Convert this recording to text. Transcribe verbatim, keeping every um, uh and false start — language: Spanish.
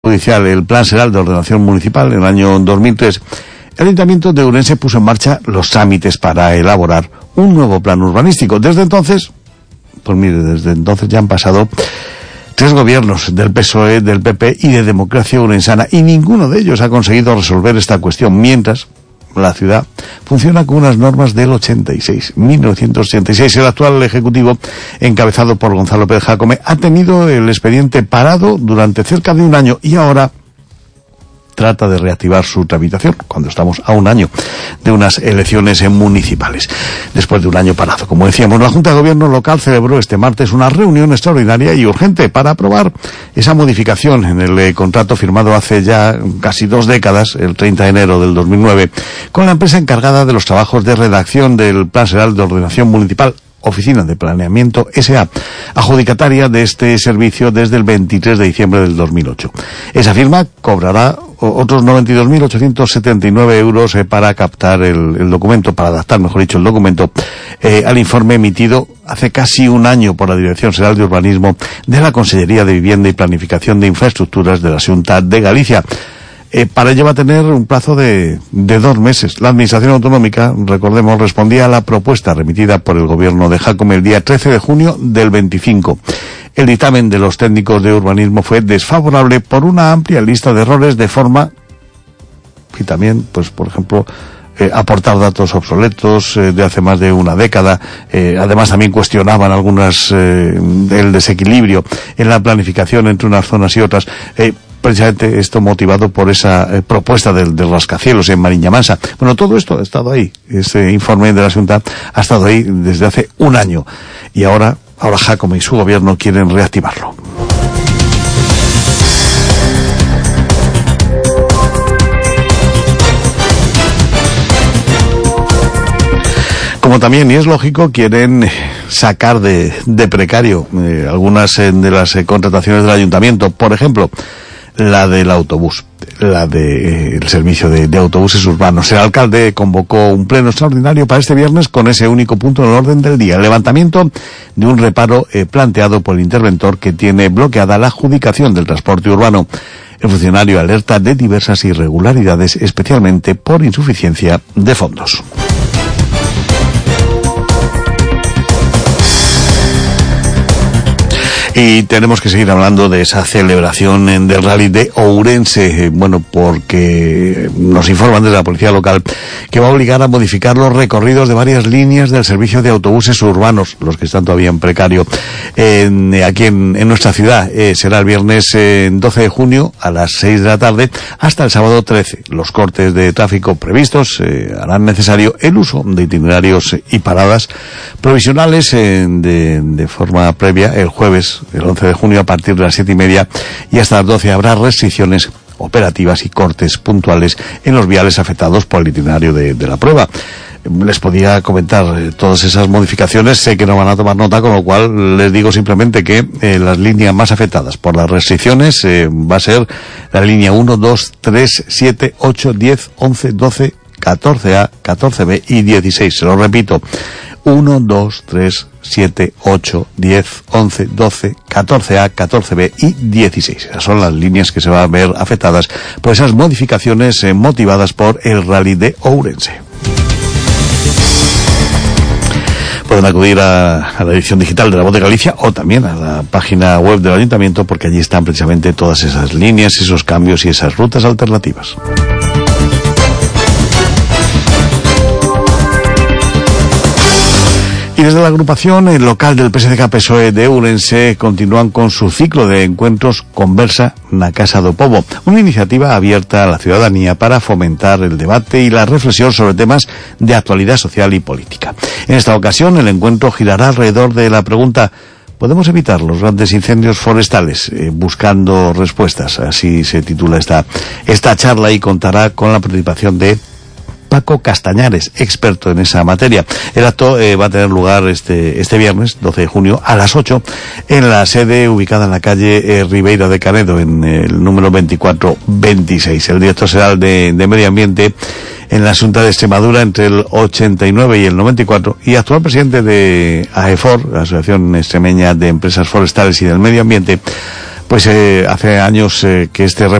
judicial el Plan General de Ordenación Municipal en el año dos mil tres, el Ayuntamiento de Ourense puso en marcha los trámites para elaborar un nuevo plan urbanístico. Desde entonces, pues mire, desde entonces ya han pasado tres gobiernos del P S O E, del P P y de Democracia Ourensana, y ninguno de ellos ha conseguido resolver esta cuestión, mientras la ciudad funciona con unas normas del ochenta y seis, mil novecientos ochenta y seis. El actual Ejecutivo, encabezado por Gonzalo Pérez Jácome, ha tenido el expediente parado durante cerca de un año y ahora trata de reactivar su tramitación, cuando estamos a un año de unas elecciones municipales. Después de un año parado, como decíamos, la Junta de Gobierno local celebró este martes una reunión extraordinaria y urgente para aprobar esa modificación en el eh, contrato firmado hace ya casi dos décadas, el treinta de enero del dos mil nueve, con la empresa encargada de los trabajos de redacción del Plan General de Ordenación Municipal, Oficina de Planeamiento S A, adjudicataria de este servicio desde el veintitrés de diciembre del dos mil ocho. Esa firma cobrará otros noventa y dos mil ochocientos setenta y nueve euros eh, para captar el, el documento, para adaptar, mejor dicho, el documento eh, al informe emitido hace casi un año por la Dirección General de Urbanismo de la Consellería de Vivienda y Planificación de Infraestructuras de la Xunta de Galicia. Eh, para ello va a tener un plazo de, de dos meses. La Administración Autonómica, recordemos, respondía a la propuesta remitida por el Gobierno de Jácome el día trece de junio del veinticinco. El dictamen de los técnicos de urbanismo fue desfavorable por una amplia lista de errores, de forma y también, pues, por ejemplo, Eh, aportar datos obsoletos eh, de hace más de una década. Eh, además también cuestionaban algunas eh, el desequilibrio en la planificación entre unas zonas y otras. Eh, precisamente esto motivado por esa eh, propuesta del, del rascacielos en Mariña Mansa. Bueno, todo esto ha estado ahí. Ese informe de la Xunta ha estado ahí desde hace un año. Y ahora, ahora Jácome y su gobierno quieren reactivarlo. Como también, y es lógico, quieren sacar de, de precario eh, algunas eh, de las eh, contrataciones del ayuntamiento. Por ejemplo, la del autobús, la del de, eh, servicio de, de autobuses urbanos. El alcalde convocó un pleno extraordinario para este viernes con ese único punto en el orden del día: el levantamiento de un reparo eh, planteado por el interventor que tiene bloqueada la adjudicación del transporte urbano. El funcionario alerta de diversas irregularidades, especialmente por insuficiencia de fondos. Y tenemos que seguir hablando de esa celebración del Rally de Ourense, bueno, porque nos informan desde la policía local que va a obligar a modificar los recorridos de varias líneas del servicio de autobuses urbanos, los que están todavía en precario, en, aquí en, en nuestra ciudad. Eh, será el viernes eh, doce de junio a las seis de la tarde hasta el sábado trece. Los cortes de tráfico previstos eh, harán necesario el uso de itinerarios y paradas provisionales eh, de, de forma previa el jueves, el once de junio, a partir de las siete y media y hasta las doce habrá restricciones operativas y cortes puntuales en los viales afectados por el itinerario de, de la prueba. Les podía comentar eh, todas esas modificaciones, sé que no van a tomar nota, con lo cual les digo simplemente que eh, las líneas más afectadas por las restricciones eh, va a ser la línea uno, dos, tres, siete, ocho, diez, once, doce, catorce A, catorce B y dieciséis. Se lo repito: uno, dos, tres, siete, ocho, diez, once, doce, catorce A, catorce B y dieciséis. Esas son las líneas que se van a ver afectadas por esas modificaciones eh, motivadas por el Rally de Ourense. Pueden acudir a, a la edición digital de La Voz de Galicia o también a la página web del Ayuntamiento, porque allí están precisamente todas esas líneas, esos cambios y esas rutas alternativas. Y desde la agrupación el local del P S D C P S O E de Ourense continúan con su ciclo de encuentros Conversa na Casa do Pobo, una iniciativa abierta a la ciudadanía para fomentar el debate y la reflexión sobre temas de actualidad social y política. En esta ocasión el encuentro girará alrededor de la pregunta: ¿podemos evitar los grandes incendios forestales? Eh, buscando respuestas, así se titula esta, esta charla, y contará con la participación de Paco Castañares, experto en esa materia. El acto eh, va a tener lugar este este viernes, doce de junio, a las ocho, en la sede ubicada en la calle eh, Ribeira de Canedo, en el número veinticuatro veintiséis. El director general de, de Medio Ambiente en la Xunta de Extremadura entre el ochenta y nueve y el noventa y cuatro, y actual presidente de AEFOR, la Asociación Extremeña de Empresas Forestales y del Medio Ambiente, pues eh, hace años eh, que este